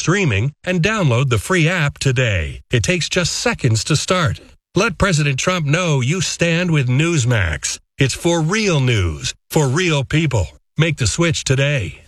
streaming and download the free app today. It takes just seconds to start. Let President Trump know you stand with Newsmax. It's for real news, for real people. Make the switch today.